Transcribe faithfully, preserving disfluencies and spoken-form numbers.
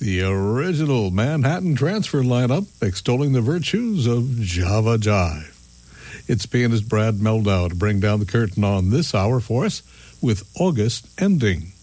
the original Manhattan Transfer lineup extolling the virtues of Java Jive. It's pianist Brad Meldau to bring down the curtain on this hour for us with August Ending.